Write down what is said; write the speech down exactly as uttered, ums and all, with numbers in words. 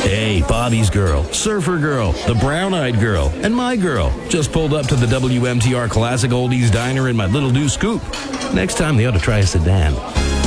Hey, Bobby's girl, Surfer girl, the brown-eyed girl, and my girl just pulled up to the W M T R Classic Oldies Diner in my little new scoop. Next time, they ought to try a sedan.